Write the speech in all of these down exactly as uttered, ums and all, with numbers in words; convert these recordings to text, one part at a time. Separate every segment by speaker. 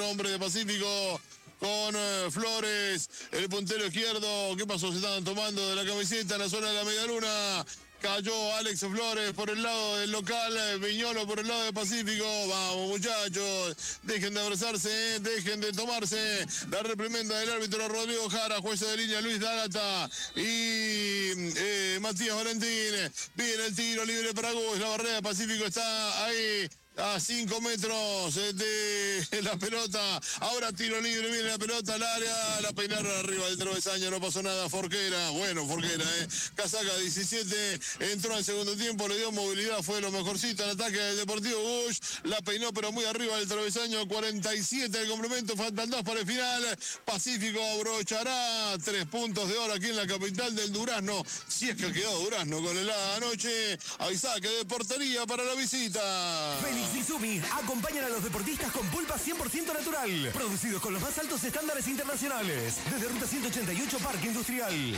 Speaker 1: nombre de Pacífico con eh, Flores, el puntero izquierdo. ¿Qué pasó? Se estaban tomando de la camiseta en la zona de la media luna. Cayó Alex Flores por el lado del local, Viñolo por el lado del Pacífico. Vamos, muchachos, dejen de abrazarse, dejen de tomarse. La reprimenda del árbitro Rodrigo Jara, juez de línea Luis D'Agata y eh, Matías Valentín. Viene el tiro libre para Gus, la barrera del Pacífico está ahí a cinco metros de la pelota. Ahora tiro libre, viene la pelota al área, la peinaron arriba del travesaño, no pasó nada. Forquera, bueno, Forquera, eh. Casaca diecisiete, entró al segundo tiempo, le dio movilidad, fue lo mejorcito en ataque del Deportivo Bush, la peinó pero muy arriba del travesaño. Cuarenta y siete el complemento, faltan dos para el final. Pacífico abrochará tres puntos de oro aquí en la capital del Durazno, si es que quedó Durazno con el anoche. Avisá que de portería para la visita.
Speaker 2: Félix y Sumi acompañan a los deportistas con pulpa cien por ciento natural, producidos con los más altos estándares internacionales, desde Ruta ciento ochenta y ocho Parque Industrial.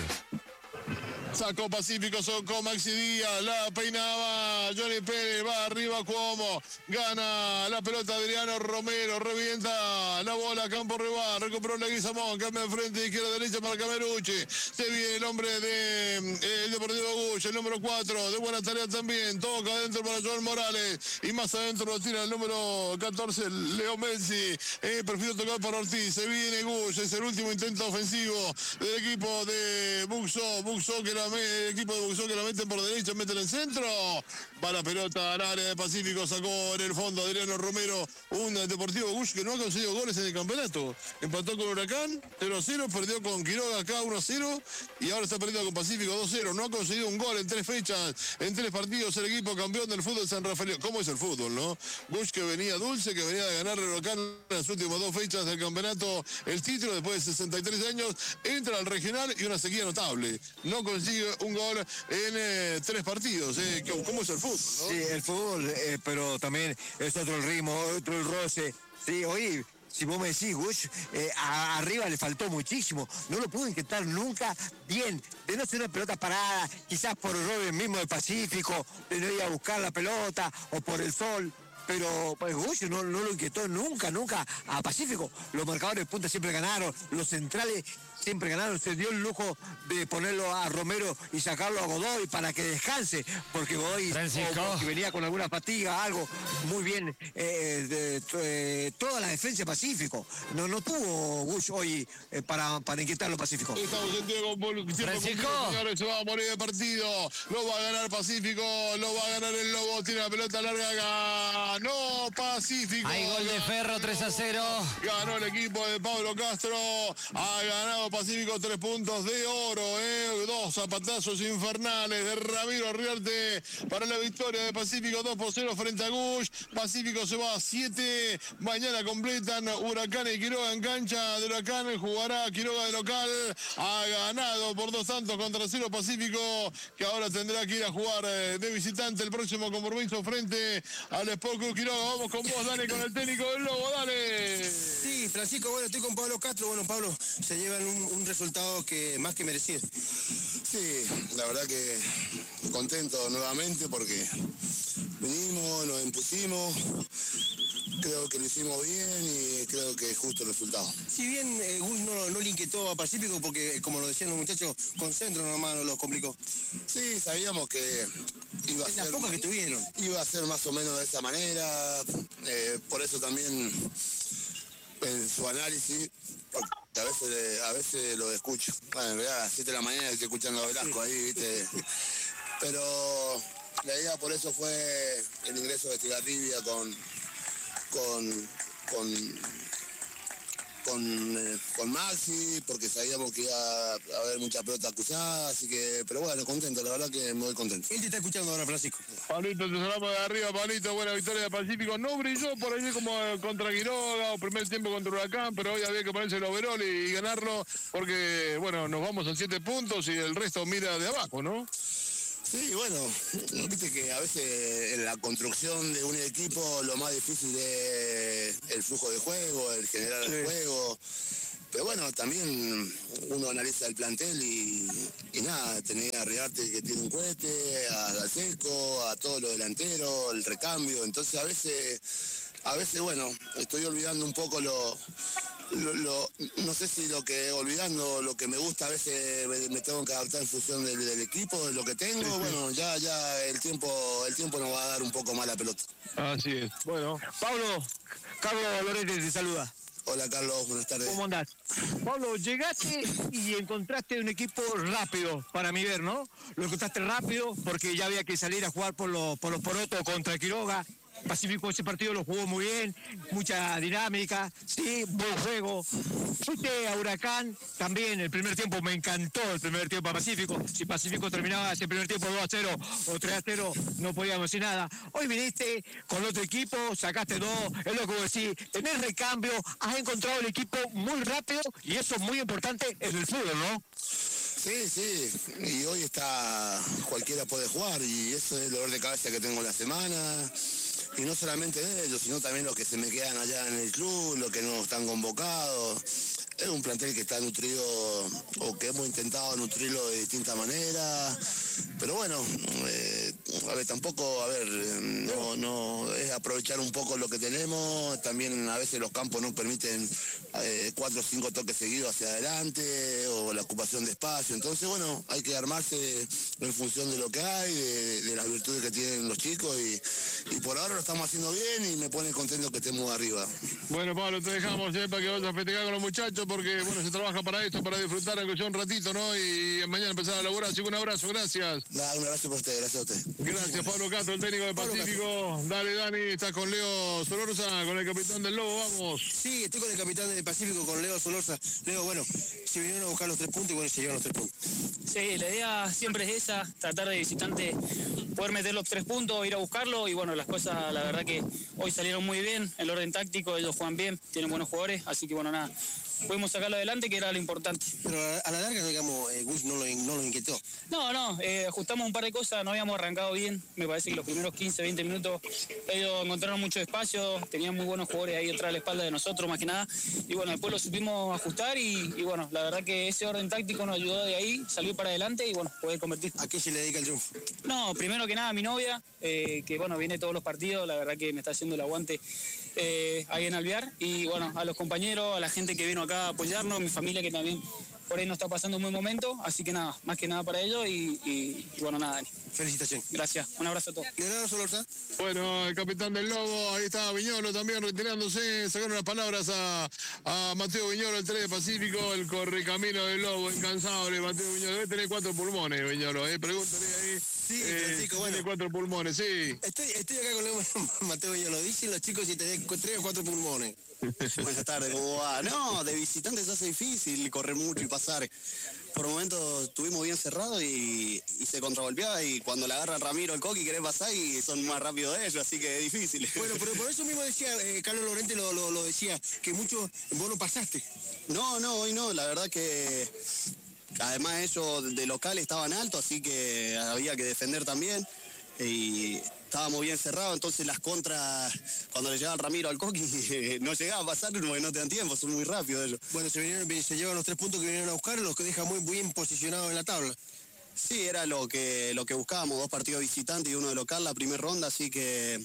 Speaker 1: Sacó Pacífico, sacó Maxi Díaz, la peinaba Johnny Pérez, va arriba Cuomo, gana la pelota Adriano Romero, revienta la bola, campo rival, recuperó la Guizamón, cambia de frente, izquierda, derecha para Camerucci, se viene el hombre de eh, el Deportivo Bush, el número cuatro, de buena tarea también, toca adentro para Joel Morales, y más adentro lo tira el número catorce, Leo Messi, eh, prefiero tocar para Ortiz, se viene Bush, es el último intento ofensivo del equipo de Buxo, Buxo que la el equipo de Buxó que la meten por derecha, meten en el centro, va la pelota al área de Pacífico, sacó en el fondo Adriano Romero, un Deportivo Bush que no ha conseguido goles en el campeonato, empató con Huracán cero a cero, perdió con Quiroga acá uno a cero y ahora está perdiendo con Pacífico dos a cero, no ha conseguido un gol en tres fechas, en tres partidos el equipo campeón del fútbol San Rafael. ¿Cómo es el fútbol, no? Bush que venía dulce, que venía de ganar el Huracán en las últimas dos fechas del campeonato, el título después de sesenta y tres años, entra al regional y una sequía notable, no consigue un gol en eh, tres partidos. Eh. ¿Cómo es el fútbol, no?
Speaker 3: Sí, el fútbol, eh, pero también es otro el ritmo, otro el roce. Sí, hoy, si vos me decís, Bush, eh, a, arriba le faltó muchísimo. No lo pudo intentar nunca bien. De no ser una pelota parada, quizás por el error mismo del Pacífico, de no ir a buscar la pelota o por el sol. Pero pues, Bush no, no lo inquietó nunca, nunca a Pacífico. Los marcadores de punta siempre ganaron, los centrales siempre ganaron. Se dio el lujo de ponerlo a Romero y sacarlo a Godoy para que descanse, porque Godoy o, venía con alguna fatiga, algo. Muy bien, eh, de, de, toda la defensa de Pacífico. No, no tuvo Bush hoy eh, para, para inquietar los Pacífico.
Speaker 1: Estamos en tiempo,
Speaker 4: Francisco.
Speaker 1: Señores, se va a morir el partido, lo va a ganar Pacífico, lo va a ganar el Lobo, tiene la pelota larga, ganó Pacífico.
Speaker 4: Hay gol de Ferro, tres a cero.
Speaker 1: Ganó el equipo de Pablo Castro, ha ganado Pacífico tres puntos de oro, eh. Dos zapatazos infernales de Ramiro Arriarte para la victoria de Pacífico, dos por cero frente a Gush. Pacífico se va a siete, mañana completan Huracán y Quiroga en cancha de Huracán, jugará Quiroga de local, ha ganado por dos tantos contra cero Pacífico, que ahora tendrá que ir a jugar eh, de visitante el próximo compromiso frente al Sport Club Quiroga. Vamos con vos, dale, con el técnico del Lobo, dale.
Speaker 5: Sí, Francisco, bueno, estoy con Pablo Castro. Bueno, Pablo, se llevan un, un resultado que más que merecido.
Speaker 6: Sí, la verdad que contento nuevamente porque vinimos, nos impusimos, creo que lo hicimos bien y creo que es justo el resultado.
Speaker 5: Si bien eh, Gus no, no le inquietó a Pacífico porque, como lo decían los muchachos, con centro nomás no lo complicó.
Speaker 6: Sí, sabíamos que iba a
Speaker 5: es
Speaker 6: ser...
Speaker 5: las pocas que tuvieron.
Speaker 6: Iba a ser más o menos de esa manera, eh, por eso también en su análisis, a veces, a veces lo escucho. Bueno, en realidad a las siete de la mañana estoy escuchando a Velasco ahí, ¿viste? Pero la idea por eso fue el ingreso de Tigarribia con, con, con, con, eh, con Maxi, porque sabíamos que iba a haber mucha pelota acusada, así que, pero bueno, contento, la verdad que me voy contento.
Speaker 5: ¿Quién te está escuchando ahora, Francisco?
Speaker 1: Pablito, te saludamos de arriba, Pablito, buena victoria de Pacífico. No brilló por ahí como contra Quiroga o primer tiempo contra Huracán, pero hoy había que ponerse el overall y, y ganarlo, porque, bueno, nos vamos a siete puntos y el resto mira de abajo, ¿no?
Speaker 6: Sí, bueno, viste que a veces en la construcción de un equipo lo más difícil es el flujo de juego, el generar el juego. Pero bueno, también uno analiza el plantel y, y nada, tenía a Riarte que tiene un cohete, a Galseco, a todos los delanteros, el recambio. Entonces a veces a veces, bueno, estoy olvidando un poco lo, lo, lo- no sé si lo que olvidando lo que me gusta, a veces me, me tengo que adaptar en función del, del equipo, de lo que tengo. Bueno, ya, ya el tiempo, el tiempo nos va a dar un poco más la pelota.
Speaker 1: Así es. Bueno,
Speaker 3: Pablo, Carlos Lorente te saluda.
Speaker 6: Hola Carlos, buenas tardes.
Speaker 3: ¿Cómo andás? Pablo, llegaste y encontraste un equipo rápido, para mi ver, ¿no? Lo encontraste rápido porque ya había que salir a jugar por los, por los porotos contra Quiroga. Pacífico ese partido lo jugó muy bien, mucha dinámica, sí, buen juego. Fuiste a Huracán, también el primer tiempo me encantó el primer tiempo a Pacífico. Si Pacífico terminaba ese primer tiempo dos a cero o tres a cero, no podíamos decir nada. Hoy viniste con otro equipo, sacaste dos, es lo que vos decís, tenés recambio, has encontrado el equipo muy rápido y eso es muy importante en el fútbol, ¿no?
Speaker 6: Sí, sí, y hoy está, cualquiera puede jugar y eso es el dolor de cabeza que tengo en la semana. Y no solamente de ellos, sino también los que se me quedan allá en el club, los que no están convocados. Es un plantel que está nutrido, o que hemos intentado nutrirlo de distintas maneras. Pero bueno, eh, a ver, tampoco, a ver, no, no, es aprovechar un poco lo que tenemos. También a veces los campos no permiten eh, cuatro o cinco toques seguidos hacia adelante, o la ocupación de espacio. Entonces, bueno, hay que armarse en función de lo que hay, de, de las virtudes que tienen los chicos. Y, y por ahora lo estamos haciendo bien y me pone contento que estemos arriba.
Speaker 1: bueno, Pablo, te dejamos eh, para que vayas a festejar con los muchachos, porque bueno, se trabaja para esto, para disfrutar aunque sea un ratito, ¿no? Y mañana empezar a laburar. Así que un abrazo, gracias.
Speaker 6: Nada, un abrazo por ustedes, gracias a usted.
Speaker 1: Gracias, Pablo Castro, el técnico de Pacífico. Dale, Dani, estás con Leo Solorza, con el capitán del Lobo, vamos.
Speaker 5: Sí, estoy con el capitán del Pacífico, con Leo Solorza. Leo, bueno, se vinieron a buscar los tres puntos y bueno, se llevaron los tres puntos.
Speaker 7: Sí, la idea siempre es esa, tratar de visitante poder meter los tres puntos, ir a buscarlo y bueno, las cosas la verdad que hoy salieron muy bien, el orden táctico, ellos juegan bien, tienen buenos jugadores, así que bueno, nada, pudimos sacarlo adelante que era lo importante.
Speaker 5: Pero a, a la larga, digamos, eh, Gus no lo, no lo inquietó.
Speaker 7: No, no, eh, ajustamos un par de cosas, no habíamos arrancado bien, me parece que los primeros quince, veinte minutos ellos encontraron mucho espacio, tenían muy buenos jugadores ahí detrás de la espalda de nosotros más que nada, y bueno, después lo supimos ajustar y, y bueno, la verdad que ese orden táctico nos ayudó de ahí, salió para adelante y bueno, poder convertir.
Speaker 5: ¿A qué se le dedica el triunfo?
Speaker 7: No, primero que nada a mi novia, eh, que bueno, viene todos los partidos, la verdad que me está haciendo el aguante eh, ahí en Alvear, y bueno, a los compañeros, a la gente que vino acá a apoyarnos, mi familia que también por ahí no está pasando un buen momento, así que nada, más que nada para ellos y, y, y bueno, nada, Dani.
Speaker 5: Felicitaciones.
Speaker 7: Gracias, un abrazo a todos.
Speaker 5: Leonardo Solorza.
Speaker 1: Bueno, el capitán del Lobo, ahí está Viñolo también retirándose, sacaron las palabras a, a Mateo Viñolo, el tres de Pacífico, el correcamino del Lobo, incansable, Mateo Viñolo, debe tener cuatro pulmones, Viñolo, eh, pregúntale ahí.
Speaker 5: Sí,
Speaker 1: eh,
Speaker 5: Francisco, bueno.
Speaker 1: Tiene cuatro pulmones, sí.
Speaker 5: Estoy, estoy acá con Leo Mateo y lo dicen los chicos si tenés tres o cuatro pulmones.
Speaker 8: Buenas tardes, ¿cómo va? No, de visitantes se hace difícil correr mucho y pasar. Por momentos estuvimos bien cerrados y, y se contragolpeaba y cuando le agarra Ramiro el coqui querés pasar y son más rápidos de ellos, así que es difícil.
Speaker 5: Bueno, pero por eso mismo decía, eh, Carlos Lorente lo, lo, lo decía, que mucho vos no pasaste.
Speaker 8: No, no, hoy no, la verdad que además ellos de local estaban altos, así que había que defender también. Y estábamos bien cerrados, entonces las contras, cuando le llegaba el Ramiro al coqui, no llegaba a pasar porque no te dan tiempo, son muy rápidos ellos.
Speaker 5: Bueno, se, vinieron, se llevan los tres puntos que vinieron a buscar, los que dejan muy bien posicionados en la tabla.
Speaker 8: Sí, era lo que, lo que buscábamos, dos partidos visitantes y uno de local la primera ronda, así que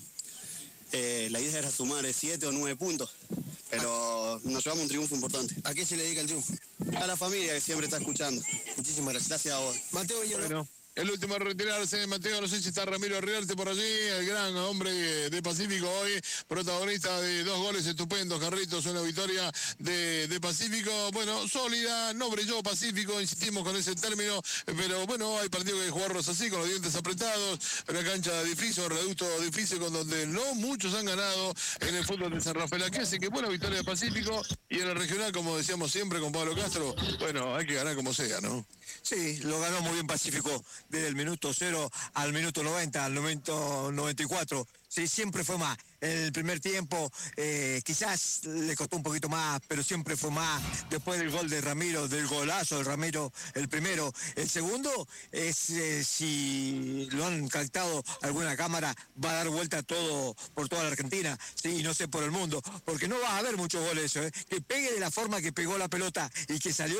Speaker 8: eh, la idea era sumar siete o nueve puntos, pero nos llevamos un triunfo importante.
Speaker 5: ¿A qué se le dedica el triunfo?
Speaker 8: A la familia que siempre está escuchando.
Speaker 5: Muchísimas gracias.
Speaker 8: Gracias a vos.
Speaker 5: Mateo Viñolo.
Speaker 1: Bueno. El último a retirarse, Mateo, no sé si está Ramiro Riarte por allí, el gran hombre de Pacífico hoy, protagonista de dos goles estupendos, Carritos, una victoria de, de Pacífico, bueno, sólida, no brilló Pacífico, insistimos con ese término, pero bueno, hay partidos que hay que jugarlos así, con los dientes apretados, una cancha difícil, un reducto difícil, con donde no muchos han ganado en el fútbol de San Rafael. Aquí, así que buena victoria de Pacífico, y en el regional, como decíamos siempre con Pablo Castro, bueno, hay que ganar como sea, ¿no?
Speaker 3: Sí, lo ganó muy bien Pacífico desde el minuto cero al minuto noventa, al minuto noventa y cuatro. Sí, siempre fue más. En el primer tiempo eh, quizás le costó un poquito más, pero siempre fue más. Después del gol de Ramiro, del golazo de Ramiro, el primero. El segundo es, eh, si lo han captado alguna cámara, va a dar vuelta todo por toda la Argentina, sí, y no sé, por el mundo, porque no vas a ver muchos goles eso, ¿eh? Que pegue de la forma que pegó la pelota y que salió,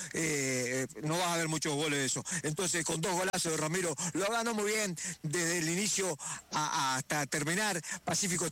Speaker 3: eh, no vas a ver muchos goles de eso. Entonces, con dos golazos de Ramiro, lo ganó muy bien desde el inicio a, a hasta terminar. Pacífico está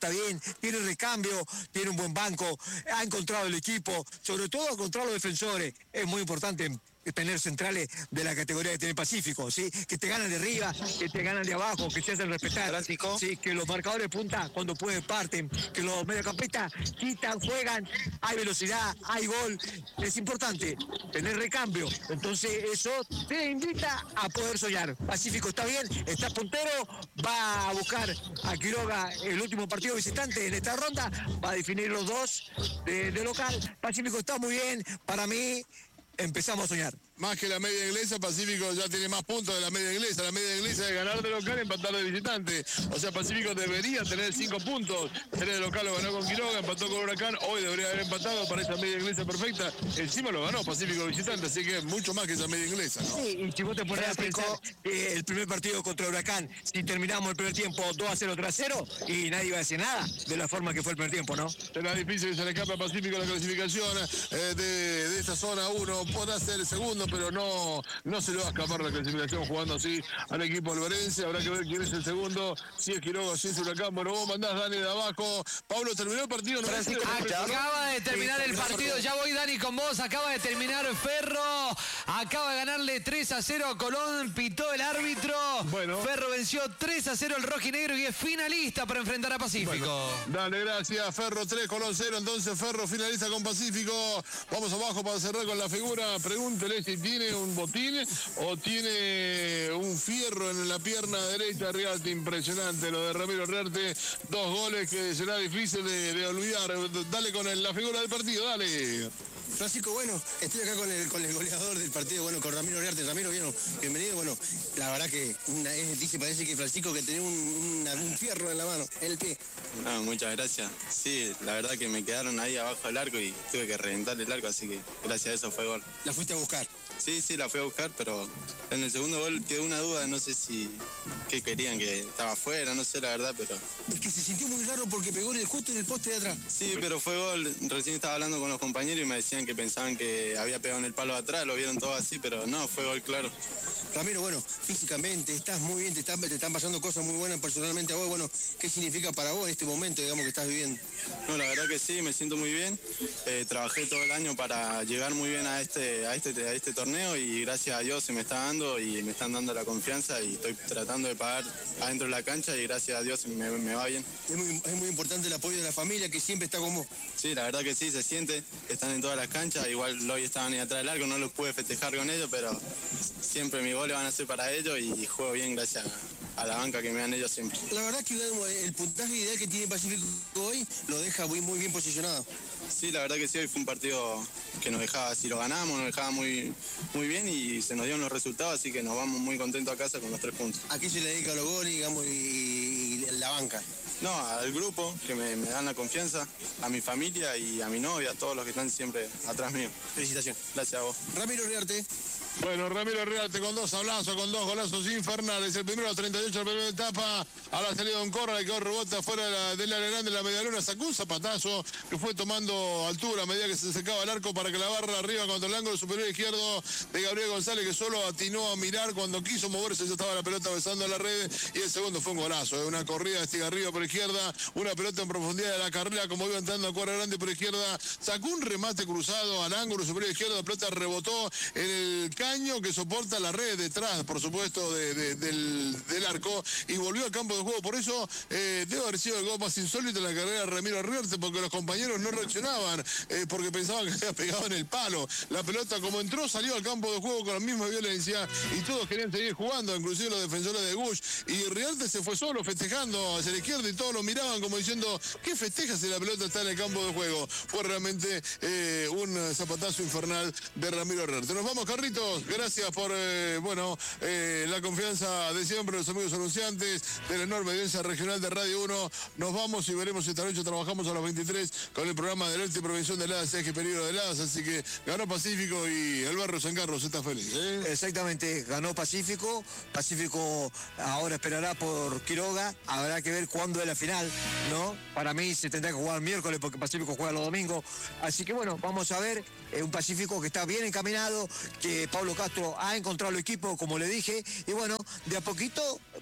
Speaker 3: está bien, tiene recambio, tiene un buen banco, ha encontrado el equipo, sobre todo ha encontrado los defensores. Es muy importante tener centrales de la categoría que tiene Pacífico, ¿sí? Que te ganan de arriba, que te ganan de abajo, que te hacen respetar, ¿sí? Que los marcadores de punta cuando pueden parten, que los mediocampistas quitan, juegan, hay velocidad, hay gol. Es importante tener recambio, entonces eso te invita a poder soñar. Pacífico está bien, está puntero, va a buscar a Quiroga el último partido visitante en esta ronda, va a definir los dos de, de local. Pacífico está muy bien, para mí empezamos a soñar.
Speaker 1: Más que la media inglesa, Pacífico ya tiene más puntos de la media inglesa. La media inglesa es ganar de local y empatar de visitante. O sea, Pacífico debería tener cinco puntos. Tener de local lo ganó con Quiroga, empató con Huracán. Hoy debería haber empatado para esa media inglesa perfecta. Encima lo ganó Pacífico visitante, así que mucho más que esa media inglesa, ¿no?
Speaker 3: Sí, y si vos te pones a pensar eh, el primer partido contra Huracán, si terminamos el primer tiempo dos a cero, tres a cero, y nadie iba a decir nada de la forma que fue el primer tiempo, ¿no?
Speaker 1: Será difícil que se le escape a Pacífico la clasificación eh, de, de esta zona uno. Podrá ser el segundo, pero no, no se le va a escapar la clasificación jugando así al equipo alvarense. Habrá que ver quién es el segundo, si es Quiroga, si es Huracán. Bueno, vos mandás, Dani, de abajo. Pablo, ¿terminó el partido? ¿No?
Speaker 4: Acaba de terminar el partido, ya voy, Dani, con vos. Acaba de terminar Ferro, acaba de ganarle tres a cero a Colón, pitó el árbitro.
Speaker 1: Bueno.
Speaker 4: Ferro venció tres a cero al rojinegro y es finalista para enfrentar a Pacífico.
Speaker 1: Bueno, dale, gracias. Ferro tres, Colón cero. Entonces Ferro finaliza con Pacífico. Vamos abajo para cerrar con la figura. Pregúntele si tiene un botín o tiene un fierro en la pierna derecha. Riarte, impresionante lo de Ramiro Riarte. Dos goles que será difícil de, de olvidar. Dale con el, la figura del partido, dale.
Speaker 5: Francisco, bueno, estoy acá con el, con el goleador del partido, bueno, con Ramiro Riarte. Ramiro, bien, bienvenido. Bueno, la verdad que una, es, dice, parece que Francisco que tenía un, una, un fierro en la mano, en el pie.
Speaker 9: No, muchas gracias. Sí, la verdad que me quedaron ahí abajo del arco y tuve que reventar el arco, así que gracias a eso fue gol.
Speaker 5: ¿La fuiste a buscar?
Speaker 9: Sí, sí, la fui a buscar, pero en el segundo gol quedó una duda, no sé si qué querían, que estaba afuera, no sé la verdad, pero...
Speaker 5: Es que se sintió muy raro porque pegó en el, justo en el poste de atrás.
Speaker 9: Sí, pero fue gol. Recién estaba hablando con los compañeros y me decían que pensaban que había pegado en el palo de atrás, lo vieron todo así, pero no, fue gol claro.
Speaker 5: Ramiro, bueno, físicamente estás muy bien, te están, te están pasando cosas muy buenas personalmente a vos. Bueno, ¿qué significa para vos este momento, digamos, que estás viviendo?
Speaker 9: No, la verdad que sí, me siento muy bien. Eh, trabajé todo el año para llegar muy bien a este, a este, a este torneo y gracias a Dios se me está dando y me están dando la confianza y estoy tratando de pagar adentro de la cancha y gracias a Dios me, me va bien.
Speaker 5: Es muy, es muy importante el apoyo de la familia que siempre está con vos.
Speaker 9: Sí, la verdad que sí, se siente, están en todas las canchas, igual hoy estaban ahí atrás del arco, no los pude festejar con ellos, pero siempre mis goles van a ser para ellos y juego bien gracias a, a la banca que me dan ellos siempre.
Speaker 5: La verdad que el puntaje ideal que tiene Pacífico hoy lo deja muy, muy bien posicionado.
Speaker 9: Sí, la verdad que sí, hoy fue un partido que nos dejaba, si lo ganamos, nos dejaba muy, muy bien y se nos dieron los resultados, así que nos vamos muy contentos a casa con los tres puntos.
Speaker 5: ¿A qué se le dedica los goles, digamos, y, y la banca?
Speaker 9: No, al grupo, que me, me dan la confianza, a mi familia y a mi novia, a todos los que están siempre atrás mío.
Speaker 5: Felicitaciones.
Speaker 9: Gracias a vos.
Speaker 5: Ramiro Riarte.
Speaker 1: Bueno, Ramiro Riarte con dos ablazos, con dos golazos infernales. El primero a los treinta y ocho de la primera etapa, a la salida de un córner, le quedó rebote afuera de la, de la grande de la medialuna, sacó un zapatazo que fue tomando altura a medida que se secaba el arco para que la barra arriba contra el ángulo superior izquierdo de Gabriel González, que solo atinó a mirar cuando quiso moverse, ya estaba la pelota besando la red, y el segundo fue un golazo, ¿eh? Una corrida de Estigarribia por izquierda, una pelota en profundidad de la carrera, como iba entrando a cuadra grande por izquierda, sacó un remate cruzado al ángulo superior izquierdo, la pelota rebotó en el caño que soporta la red detrás, por supuesto, de, de, del, del arco, y volvió al campo de juego. Por eso eh, debe haber sido el gol más insólito en la carrera de Ramiro Riarte, porque los compañeros no reaccionaban, eh, porque pensaban que se había pegado en el palo. La pelota, como entró, salió al campo de juego con la misma violencia, y todos querían seguir jugando, inclusive los defensores de Gush, y Riarte se fue solo festejando hacia la izquierda, y todos lo miraban como diciendo, ¿qué festeja si la pelota está en el campo de juego? Fue realmente eh, un zapatazo infernal de Ramiro Riarte. Nos vamos, Carritos, gracias por eh, bueno eh, la confianza de siempre, los amigos anunciantes de la enorme audiencia regional de Radio uno. Nos vamos y veremos esta noche. Trabajamos a las veintitrés con el programa de alerta y prevención de heladas, eje peligro de heladas, así que ganó Pacífico y el barrio San Carlos está feliz, ¿eh?
Speaker 3: Exactamente, ganó Pacífico. Pacífico ahora esperará por Quiroga, habrá que ver cuándo es la final, ¿no? Para mí se tendrá que jugar miércoles porque Pacífico juega los domingos, así que bueno, vamos a ver, eh, un Pacífico que está bien encaminado, que Pablo Castro ha encontrado el equipo, como le dije, y bueno, de a poquito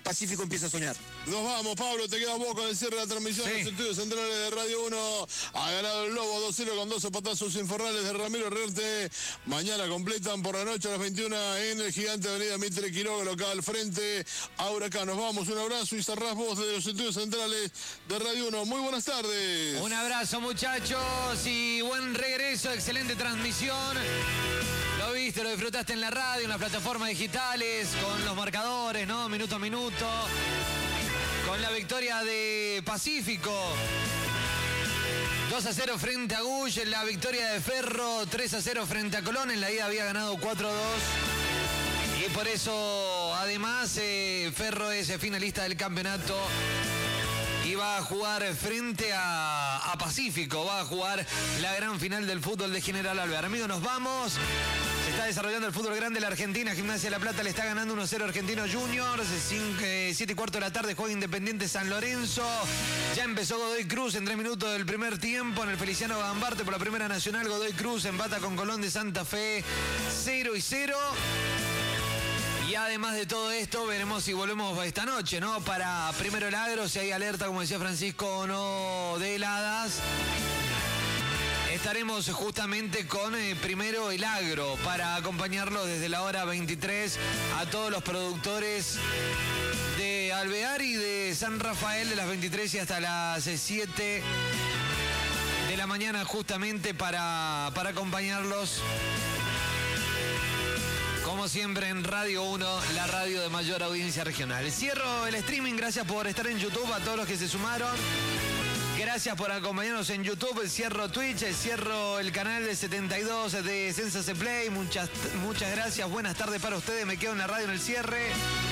Speaker 3: Pacífico empieza a soñar.
Speaker 1: Nos vamos, Pablo, te quedas vos con el cierre de la transmisión
Speaker 4: Sí.
Speaker 1: de los estudios centrales de Radio uno. Ha ganado el Lobo dos cero con doce patazos inforrales de Ramiro Herrerte. Mañana completan por la noche a las veintiuna en el Gigante Avenida Mitre Quiroga, local frente a Huracán. Nos vamos, un abrazo y cerrás vos de los estudios centrales de Radio uno. Muy buenas tardes.
Speaker 4: Un abrazo, muchachos, y buen regreso, excelente transmisión. Lo viste, lo disfrutaste en la radio, en las plataformas digitales, con los marcadores, ¿no? Minuto a minuto. Con la victoria de Pacífico. dos a cero frente a Gush, en la victoria de Ferro, tres a cero frente a Colón. En la ida había ganado cuatro a dos. Y por eso, además, eh, Ferro es finalista del campeonato. Y va a jugar frente a, a Pacífico, va a jugar la gran final del fútbol de General Alvear. Amigos, nos vamos. Se está desarrollando el fútbol grande de la Argentina. Gimnasia de La Plata le está ganando uno a cero Argentinos Juniors. siete y cuarto de la tarde juega Independiente San Lorenzo. Ya empezó Godoy Cruz en tres minutos del primer tiempo en el Feliciano Gambarte por la Primera Nacional. Godoy Cruz empata con Colón de Santa Fe cero y cero. Y además de todo esto, veremos si volvemos esta noche, ¿no? Para Primero el Agro, si hay alerta, como decía Francisco, o no de heladas. Estaremos justamente con eh, Primero el Agro para acompañarlos desde la hora veintitrés a todos los productores de Alvear y de San Rafael de las veintitrés y hasta las siete de la mañana justamente para, para acompañarlos. Como siempre en Radio uno, la radio de mayor audiencia regional. Cierro el streaming, gracias por estar en YouTube, a todos los que se sumaron. Gracias por acompañarnos en YouTube. Cierro Twitch, cierro el canal de setenta y dos de Sensase Play. Muchas, muchas gracias, buenas tardes para ustedes. Me quedo en la radio en el cierre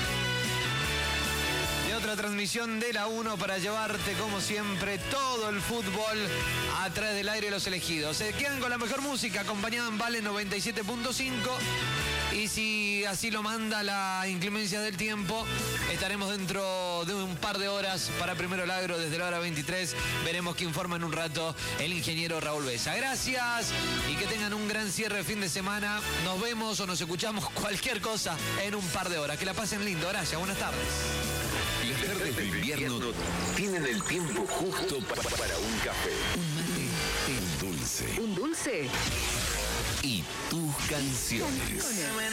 Speaker 4: de otra transmisión de la uno para llevarte, como siempre, todo el fútbol a través del aire de los elegidos. Se quedan con la mejor música, acompañada en Vale noventa y siete punto cinco. Y si así lo manda la inclemencia del tiempo, estaremos dentro de un par de horas para Primero el Agro desde la hora veintitrés. Veremos que informa en un rato el ingeniero Raúl Besa. Gracias y que tengan un gran cierre de fin de semana. Nos vemos o nos escuchamos cualquier cosa en un par de horas. Que la pasen lindo. Gracias. Buenas tardes.
Speaker 10: Las tardes de invierno tienen el tiempo justo para, para un café.
Speaker 2: Un mate,
Speaker 10: Un dulce.
Speaker 2: un dulce.
Speaker 10: Y tus canciones.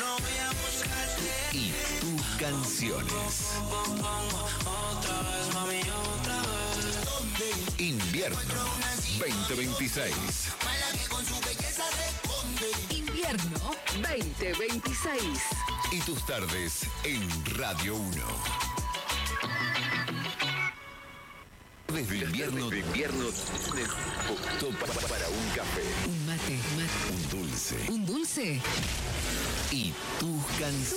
Speaker 10: Y tus canciones. Invierno veinte veintiséis.
Speaker 2: Invierno veinte veintiséis.
Speaker 10: Y tus tardes en Radio uno. Desde invierno, de invierno, justo para, para un café.
Speaker 2: Un mate, mate.
Speaker 10: Un dulce.
Speaker 2: Un dulce.
Speaker 10: Y tus canciones.